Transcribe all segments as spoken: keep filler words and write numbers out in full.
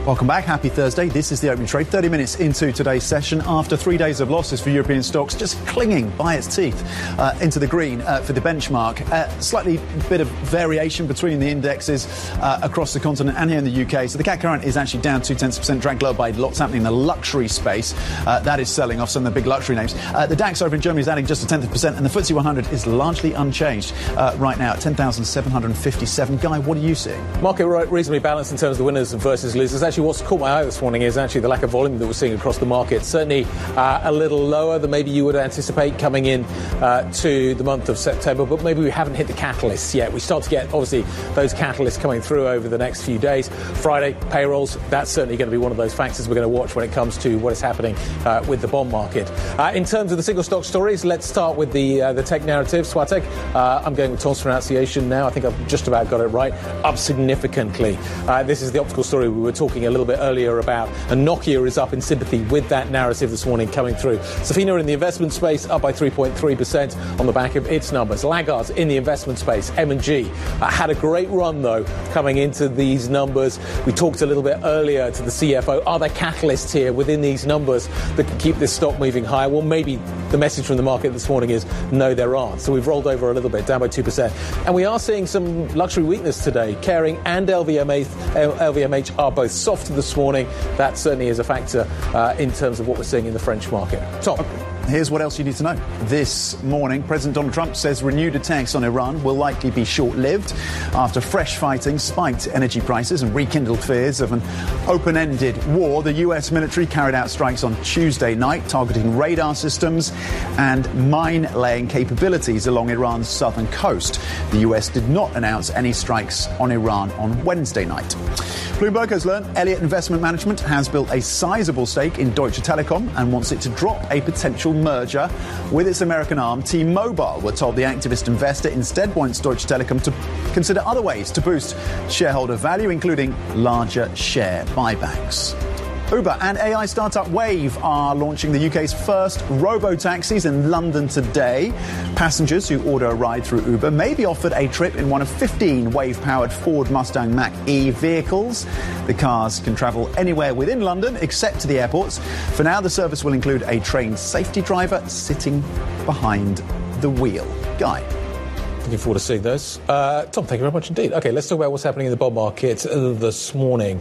Welcome back. Happy Thursday. This is the opening trade. thirty minutes into today's session after three days of losses for European stocks, just clinging by its teeth uh, into the green uh, for the benchmark. Uh, slightly bit of variation between the indexes uh, across the continent and here in the U K. So the C A C current is actually down two tenths of a percent, dragged lower by lots happening in the luxury space. Uh, that is selling off some of the big luxury names. Uh, the DAX over in Germany is adding just a tenth of a percent, and the F T S E one hundred is largely unchanged uh, right now at ten thousand seven hundred fifty-seven. Guy, what are you seeing? Market reasonably balanced in terms of the winners versus losers. Actually, what's caught my eye this morning is actually the lack of volume that we're seeing across the market. Certainly uh, a little lower than maybe you would anticipate coming in uh, to the month of September, but maybe we haven't hit the catalysts yet. We start to get, obviously, those catalysts coming through over the next few days. Friday, payrolls, that's certainly going to be one of those factors we're going to watch when it comes to what is happening uh, with the bond market. Uh, in terms of the single stock stories, let's start with the uh, the tech narrative. Swatek, uh, I'm going with Tom's pronunciation now. I think I've just about got it right. Up significantly. Uh, this is the optical story we were talking a little bit earlier about, and Nokia is up in sympathy with that narrative this morning coming through. Sofina in the investment space up by three point three percent on the back of its numbers. Laggards in the investment space, M and G, uh, had a great run though coming into these numbers. We talked a little bit earlier to the C F O. Are there catalysts here within these numbers that can keep this stock moving higher? Well, maybe the message from the market this morning is no, there aren't. So we've rolled over a little bit, down by two percent. And we are seeing some luxury weakness today. Kering and L V M H, L V M H are both soft this morning. That certainly is a factor uh, in terms of what we're seeing in the French market. Tom. Here's what else you need to know. This morning, President Donald Trump says renewed attacks on Iran will likely be short-lived after fresh fighting spiked energy prices and rekindled fears of an open-ended war. The U S military carried out strikes on Tuesday night, targeting radar systems and mine-laying capabilities along Iran's southern coast. The U S did not announce any strikes on Iran on Wednesday night. Bloomberg has learned Elliott Investment Management has built a sizable stake in Deutsche Telekom and wants it to drop a potential merger with its American arm T-Mobile. We're told the activist investor instead wants Deutsche Telekom to consider other ways to boost shareholder value, including larger share buybacks. Uber and A I startup Wave are launching the U K's first robo-taxis in London today. Passengers who order a ride through Uber may be offered a trip in one of fifteen Wave-powered Ford Mustang Mach-E vehicles. The cars can travel anywhere within London except to the airports. For now, the service will include a trained safety driver sitting behind the wheel. Guy. Looking forward to seeing those. Uh, Tom, thank you very much indeed. OK, let's talk about what's happening in the bond market uh, this morning.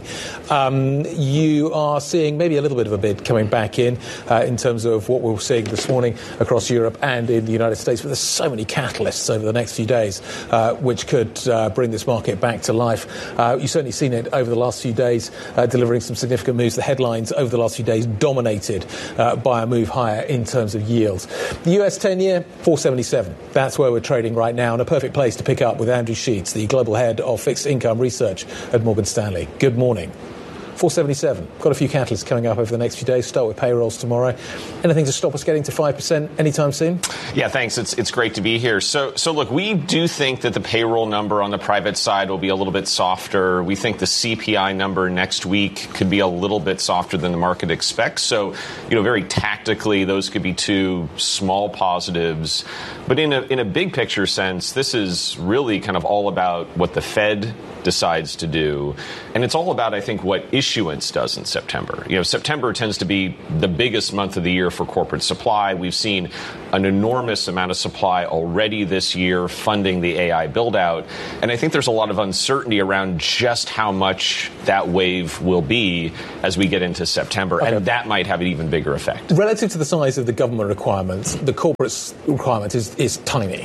Um, you are seeing maybe a little bit of a bid coming back in uh, in terms of what we're seeing this morning across Europe and in the United States. But there's so many catalysts over the next few days uh, which could uh, bring this market back to life. Uh, you've certainly seen it over the last few days, uh, delivering some significant moves. The headlines over the last few days dominated uh, by a move higher in terms of yields. The U S ten-year, four seventy-seven. That's where we're trading right now. And a perfect place to pick up with Andrew Sheets, the Global Head of Fixed Income Research at Morgan Stanley. Good morning. four seventy-seven. Got a few catalysts coming up over the next few days. Start with payrolls tomorrow. Anything to stop us getting to five percent anytime soon? Yeah, thanks. It's it's great to be here. So, so look, we do think that the payroll number on the private side will be a little bit softer. We think the C P I number next week could be a little bit softer than the market expects. So, you know, very tactically, those could be two small positives. But in a in a big picture sense, this is really kind of all about what the Fed decides to do. And it's all about, I think, what issuance does in September. You know, September tends to be the biggest month of the year for corporate supply. We've seen an enormous amount of supply already this year funding the A I build out. And I think there's a lot of uncertainty around just how much that wave will be as we get into September. Okay. And that might have an even bigger effect. Relative to the size of the government requirements, the corporate requirement is, is tiny.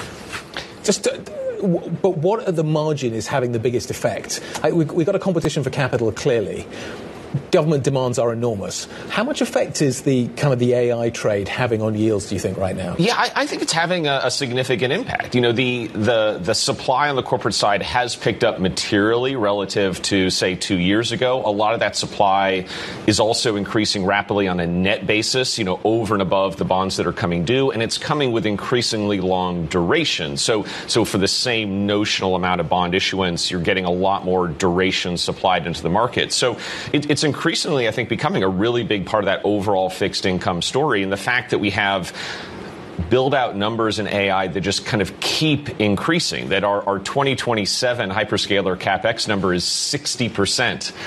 Just uh, But what at the margin is having the biggest effect? We've got a competition for capital, clearly. Government demands are enormous. How much effect is the kind of the A I trade having on yields, do you think, right now? Yeah, I, I think it's having a, a significant impact. You know, the, the the supply on the corporate side has picked up materially relative to, say, two years ago. A lot of that supply is also increasing rapidly on a net basis, you know, over and above the bonds that are coming due. And it's coming with increasingly long duration. So, so for the same notional amount of bond issuance, you're getting a lot more duration supplied into the market. So it, it's increasingly, I think, becoming a really big part of that overall fixed income story. And the fact that we have build out numbers in A I that just kind of keep increasing, that our, our twenty twenty-seven hyperscaler CapEx number is sixty percent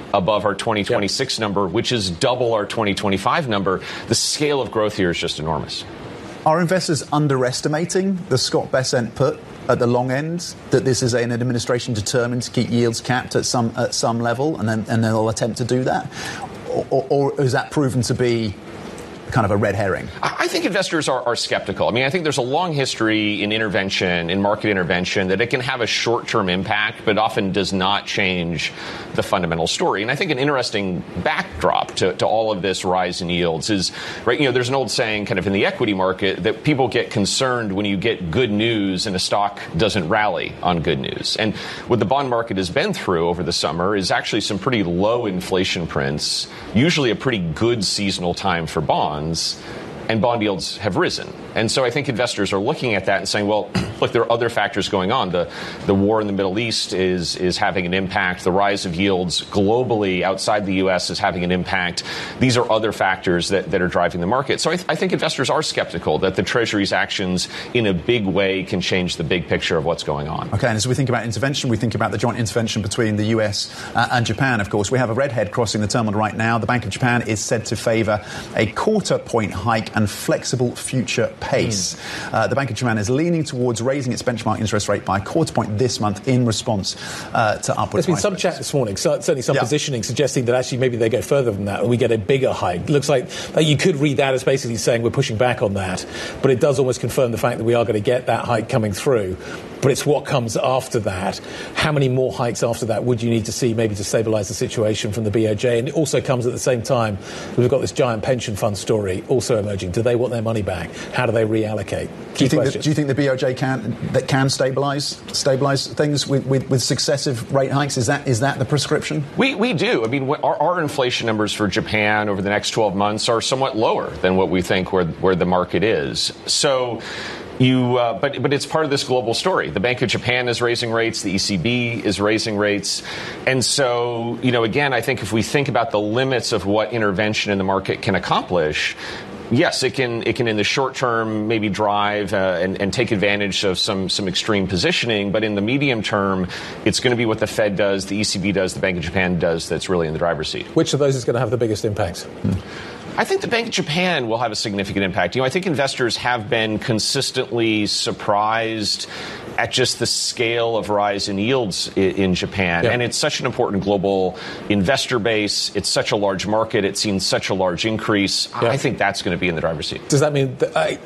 above our twenty twenty-six yep. number, which is double our twenty twenty-five number. The scale of growth here is just enormous. Are investors underestimating the Scott Bessent put at the long end, that this is an administration determined to keep yields capped at some at some level, and then and then they'll attempt to do that, or, or, or is that proven to be kind of a red herring? I think investors are, are skeptical. I mean, I think there's a long history in intervention, in market intervention, that it can have a short-term impact, but often does not change the fundamental story. And I think an interesting backdrop to, to all of this rise in yields is, right, you know, there's an old saying kind of in the equity market that people get concerned when you get good news and a stock doesn't rally on good news. And what the bond market has been through over the summer is actually some pretty low inflation prints, usually a pretty good seasonal time for bonds. And bond yields have risen. And so I think investors are looking at that and saying, well, look, there are other factors going on. The the war in the Middle East is is having an impact. The rise of yields globally outside the U S is having an impact. These are other factors that, that are driving the market. So I, th- I think investors are skeptical that the Treasury's actions in a big way can change the big picture of what's going on. Okay, and as we think about intervention, we think about the joint intervention between the U S uh, and Japan, of course. We have a redhead crossing the terminal right now. The Bank of Japan is said to favour a quarter point hike and flexible future pace. Mm. Uh, the Bank of Japan is leaning towards raising its benchmark interest rate by a quarter point this month in response uh, to upward. There's been some rates. chat this morning, so, certainly some yeah. positioning suggesting that actually maybe they go further than that and we get a bigger hike. Looks like, like you could read that as basically saying we're pushing back on that, but it does almost confirm the fact that we are going to get that hike coming through. But it's what comes after that. How many more hikes after that would you need to see maybe to stabilise the situation from the B O J? And it also comes at the same time, we've got this giant pension fund story also emerging. Do they want their money back? How do they reallocate? Do you, think that, do you think the B O J can that can stabilise stabilise things with, with, with successive rate hikes? Is that is that the prescription? We we do. I mean, our, our inflation numbers for Japan over the next twelve months are somewhat lower than what we think where where the market is. So. You, uh, but but it's part of this global story. The Bank of Japan is raising rates. The E C B is raising rates. And so, you know, again, I think if we think about the limits of what intervention in the market can accomplish, yes, it can it can in the short term maybe drive uh, and, and take advantage of some some extreme positioning. But in the medium term, it's going to be what the Fed does, the E C B does, the Bank of Japan does that's really in the driver's seat. Which of those is going to have the biggest impact? Hmm. I think the Bank of Japan will have a significant impact. You know, I think investors have been consistently surprised at just the scale of rise in yields in, in Japan. Yeah. And it's such an important global investor base. It's such a large market. It's seen such a large increase. Yeah. I think that's going to be in the driver's seat. Does that mean that, uh,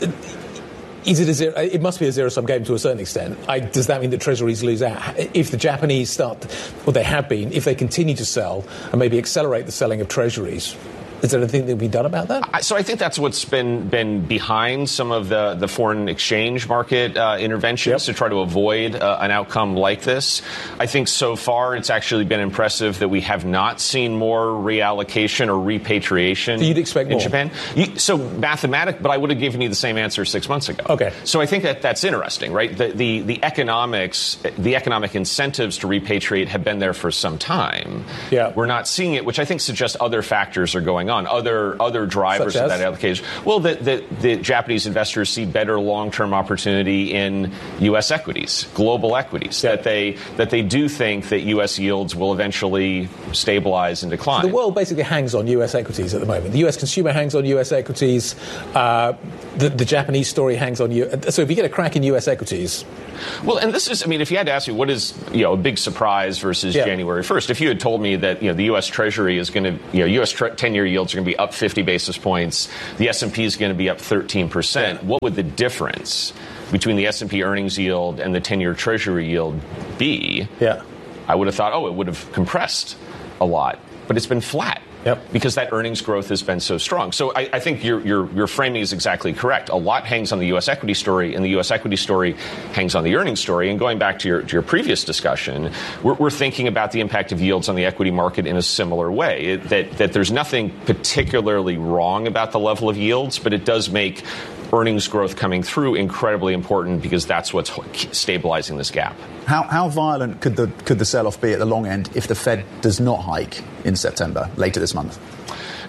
is it a zero? It must be a zero-sum game to a certain extent. I, does that mean that treasuries lose out? If the Japanese start, well, they have been, if they continue to sell and maybe accelerate the selling of treasuries, is there anything that can be done about that? So I think that's what's been been behind some of the, the foreign exchange market uh, interventions yep. to try to avoid uh, an outcome like this. I think so far it's actually been impressive that we have not seen more reallocation or repatriation so you'd expect in more. Japan. You, so mathematic, but I would have given you the same answer six months ago. Okay. So I think that that's interesting, right? The, the, the economics, the economic incentives to repatriate have been there for some time. Yeah. We're not seeing it, which I think suggests other factors are going on. On other other drivers of that allocation. Well, the, the, the Japanese investors see better long-term opportunity in U S equities, global equities. Yeah. That they that they do think that U S yields will eventually stabilize and decline. So the world basically hangs on U S equities at the moment. The U S consumer hangs on U S equities. Uh, the, the Japanese story hangs on U S. So if you get a crack in U S equities. Well, and this is, I mean, if you had to ask me what is, you know, a big surprise versus yeah. January first, if you had told me that, you know, the U S Treasury is going to, you know, U S tre- ten-year yields are going to be up fifty basis points, the S and P is going to be up thirteen percent, yeah. what would the difference between the S and P earnings yield and the ten-year Treasury yield be? Yeah. I would have thought, oh, it would have compressed a lot, but it's been flat. Yep. Because that earnings growth has been so strong. So I, I think your, your your framing is exactly correct. A lot hangs on the U S equity story, and the U S equity story hangs on the earnings story. And going back to your to your previous discussion, we're, we're thinking about the impact of yields on the equity market in a similar way. It, that that there's nothing particularly wrong about the level of yields, but it does make earnings growth coming through incredibly important because that's what's stabilizing this gap. How how violent could the could the sell-off be at the long end if the Fed does not hike in September, later this month?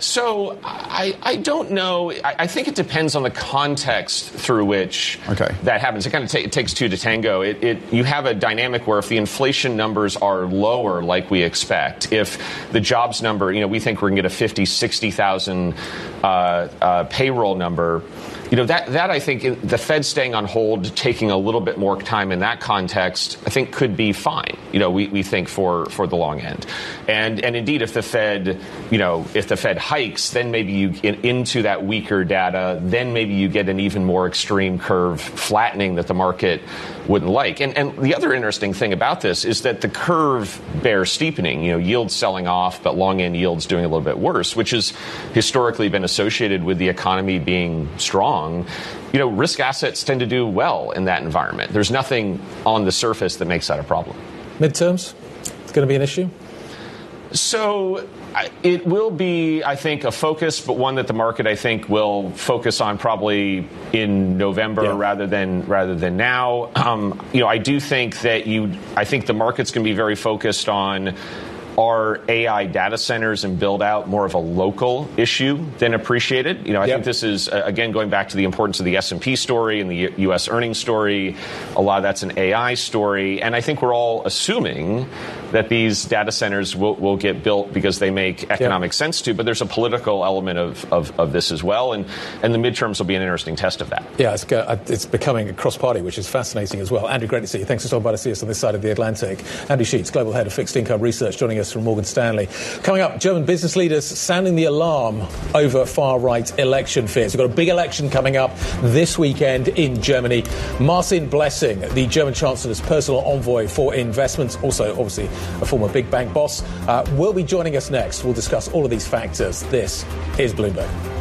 So I, I don't know. I, I think it depends on the context through which okay. that happens. It kind of ta- it takes two to tango. It, it you have a dynamic where if the inflation numbers are lower, like we expect, if the jobs number, you know, we think we're going to get a fifty, sixty thousand uh, uh, payroll number. You know, that, that I think the Fed staying on hold, taking a little bit more time in that context, I think could be fine, you know, we, we think for, for the long end. And and indeed, if the Fed, you know, if the Fed hikes, then maybe you get into that weaker data, then maybe you get an even more extreme curve flattening that the market wouldn't like. And, and the other interesting thing about this is that the curve bears steepening, you know, yields selling off, but long end yields doing a little bit worse, which has historically been associated with the economy being strong. You know, risk assets tend to do well in that environment. There's nothing on the surface that makes that a problem. Midterms, it's going to be an issue? So it will be, I think, a focus, but one that the market, I think, will focus on probably in November yeah. rather than rather than now. Um, you know, I do think that you, I think the market's going to be very focused on are A I data centers and build out more of a local issue than appreciated? You know, I yep. think this is, uh, again, going back to the importance of the S and P story and the U- U.S. earnings story. A lot of that's an A I story. And I think we're all assuming that these data centers will, will get built because they make economic yep. sense to. But there's a political element of, of, of this as well. And, and the midterms will be an interesting test of that. Yeah, it's, it's becoming a cross-party, which is fascinating as well. Andrew, great to see you. Thanks for stopping by to see us on this side of the Atlantic. Andrew Sheets, Global Head of Fixed Income Research, joining us from Morgan Stanley. Coming up, German business leaders sounding the alarm over far-right election fears. We've got a big election coming up this weekend in Germany. Martin Blessing, the German Chancellor's personal envoy for investments, also obviously a former big bank boss, uh, will be joining us next. We'll discuss all of these factors. This is Bloomberg.